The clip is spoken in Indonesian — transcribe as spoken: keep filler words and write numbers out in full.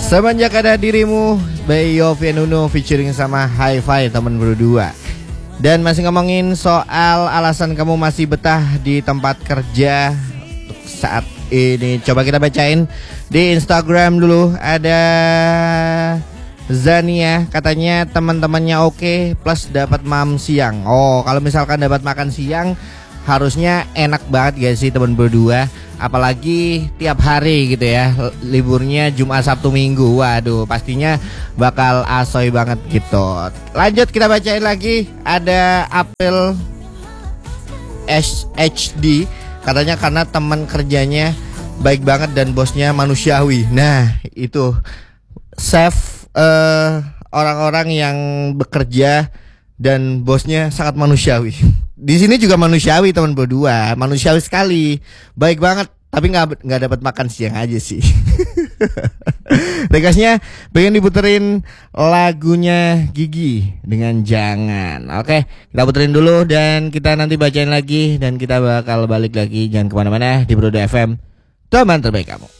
Semenjak ada dirimu, by Yovie Nuno featuring sama Hi-Fi teman berdua. Dan masih ngomongin soal alasan kamu masih betah di tempat kerja saat ini. Coba kita bacain di Instagram dulu. Ada Zania, katanya teman-temannya oke plus dapat makan siang. Oh, kalau misalkan dapat makan siang harusnya enak banget gak sih teman berdua? Apalagi tiap hari gitu ya, liburnya Jumat Sabtu Minggu. Waduh, pastinya bakal asoy banget gitu. Lanjut kita bacain lagi. Ada Apel H D, katanya karena teman kerjanya baik banget dan bosnya manusiawi. Nah itu save uh, orang-orang yang bekerja dan bosnya sangat manusiawi. Di sini juga manusiawi teman berdua, manusiawi sekali, baik banget. Tapi nggak nggak dapat makan siang aja sih. Requestnya pengen diputerin lagunya Gigi dengan Jangan. Oke, kita puterin dulu dan kita nanti bacain lagi dan kita bakal balik lagi. Jangan kemana-mana di Brodo F M, teman terbaik kamu.